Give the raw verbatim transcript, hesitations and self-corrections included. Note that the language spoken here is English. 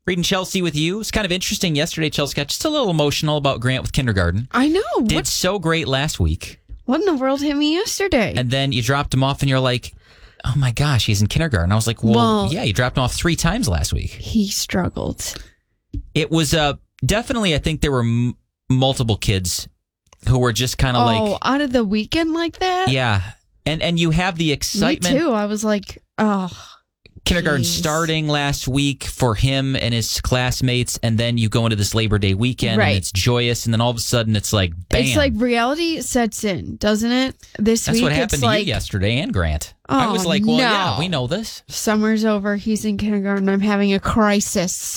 Reading Chelsea with you. It's kind of interesting. Yesterday, Chelsea got just a little emotional about Grant with kindergarten. I know. Did What, so great last week. what in the world hit me yesterday? And then you dropped him off and you're like, oh my gosh, he's in kindergarten. I was like, well, Well- yeah, you dropped him off three times last week. He struggled. It was uh, definitely, I think there were m- multiple kids who were just kind of Oh, like, out of the weekend like that? yeah. And, and you have the Me excitement. too. I was like, oh. Kindergarten Jeez. starting last week for him and his classmates, and then you go into this Labor Day weekend Right. and it's joyous, and then all of a sudden it's like, bam. It's like reality sets in, doesn't it? This That's week what it's happened to like, you yesterday and Grant. I was Oh, like, well, no. yeah, we know this. Summer's over. He's in kindergarten. I'm having a crisis.